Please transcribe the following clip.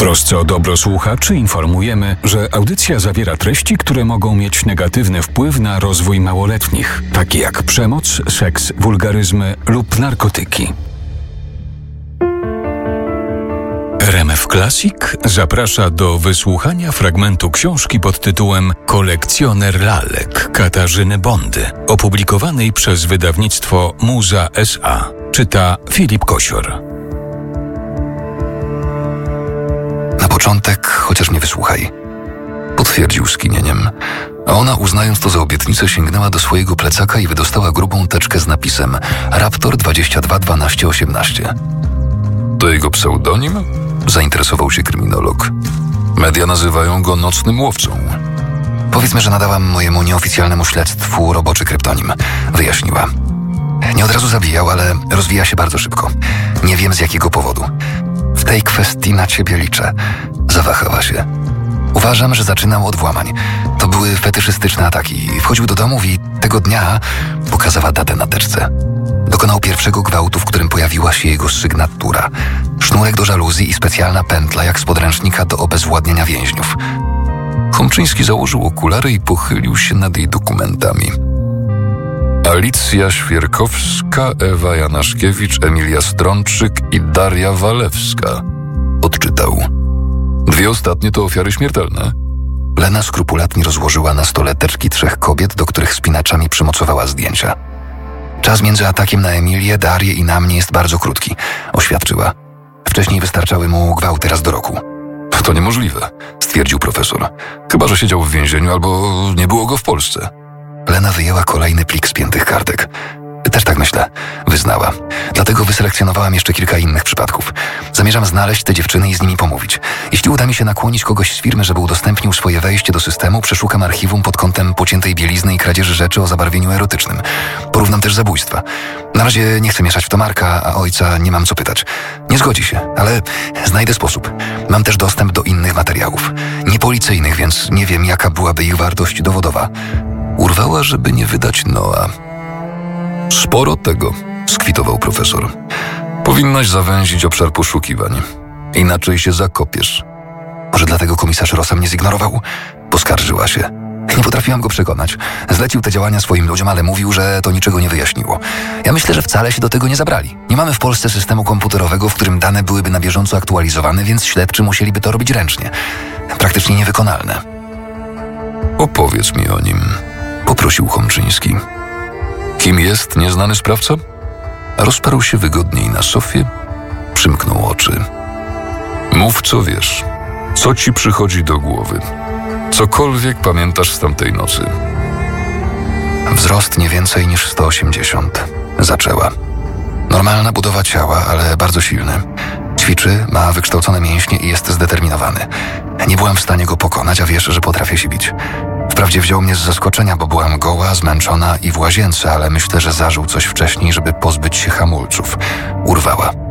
trosce o dobro słuchaczy informujemy, że audycja zawiera treści, które mogą mieć negatywny wpływ na rozwój małoletnich, takie jak przemoc, seks, wulgaryzmy lub narkotyki. RMF Classic zaprasza do wysłuchania fragmentu książki pod tytułem Kolekcjoner lalek Katarzyny Bondy, opublikowanej przez wydawnictwo Muza S.A. Czyta Filip Kosior. Na początek chociaż mnie wysłuchaj. Potwierdził skinieniem, a ona, uznając to za obietnicę, sięgnęła do swojego plecaka i wydostała grubą teczkę z napisem Raptor 22 12 18. To jego pseudonim? Zainteresował się kryminolog. Media nazywają go nocnym łowcą. Powiedzmy, że nadałam mojemu nieoficjalnemu śledztwu roboczy kryptonim, wyjaśniła. Nie od razu zabijał, ale rozwija się bardzo szybko. Nie wiem z jakiego powodu. W tej kwestii na ciebie liczę. Zawahała się. Uważam, że zaczynał od włamań. To były fetyszystyczne ataki. Wchodził do domów i tego dnia pokazała datę na teczce. Dokonał pierwszego gwałtu, w którym pojawiła się jego sygnatura. Sznurek do żaluzji i specjalna pętla jak z podręcznika do obezwładniania więźniów. Chomczyński założył okulary i pochylił się nad jej dokumentami. Alicja Świerkowska, Ewa Janaszkiewicz, Emilia Strączyk i Daria Walewska. Odczytał. 2 ostatnie to ofiary śmiertelne. Lena skrupulatnie rozłożyła na stole teczki 3 kobiet, do których spinaczami przymocowała zdjęcia. Czas między atakiem na Emilię, Darię i na mnie jest bardzo krótki, oświadczyła. Wcześniej wystarczały mu gwałty raz do roku. To niemożliwe, stwierdził profesor. Chyba że siedział w więzieniu albo nie było go w Polsce. Lena wyjęła kolejny plik spiętych kartek. Też tak myślę, wyznała. Dlatego wyselekcjonowałam jeszcze kilka innych przypadków. Zamierzam znaleźć te dziewczyny i z nimi pomówić. Jeśli uda mi się nakłonić kogoś z firmy, żeby udostępnił swoje wejście do systemu, przeszukam archiwum pod kątem pociętej bielizny i kradzieży rzeczy o zabarwieniu erotycznym. Porównam też zabójstwa. Na razie nie chcę mieszać w to Marka, a ojca nie mam co pytać. Nie zgodzi się, ale znajdę sposób. Mam też dostęp do innych materiałów. Niepolicyjnych, więc nie wiem, jaka byłaby ich wartość dowodowa. Urwała, żeby nie wydać Noa. Sporo tego, skwitował profesor. Powinnaś zawęzić obszar poszukiwań. Inaczej się zakopiesz. Może dlatego komisarz Rosa mnie zignorował? Poskarżyła się. Nie potrafiłam go przekonać. Zlecił te działania swoim ludziom, ale mówił, że to niczego nie wyjaśniło. Ja myślę, że wcale się do tego nie zabrali. Nie mamy w Polsce systemu komputerowego, w którym dane byłyby na bieżąco aktualizowane, więc śledczy musieliby to robić ręcznie. Praktycznie niewykonalne. Opowiedz mi o nim, poprosił Chomczyński. Kim jest nieznany sprawca? Rozparł się wygodniej na sofie, przymknął oczy. Mów, co wiesz. Co ci przychodzi do głowy? Cokolwiek pamiętasz z tamtej nocy. Wzrost nie więcej niż 180. Zaczęła. Normalna budowa ciała, ale bardzo silny. Ćwiczy, ma wykształcone mięśnie i jest zdeterminowany. Nie byłam w stanie go pokonać, a wiesz, że potrafię się bić. Wprawdzie wziął mnie z zaskoczenia, bo byłam goła, zmęczona i w łazience, ale myślę, że zażył coś wcześniej, żeby pozbyć się hamulców. Urwała.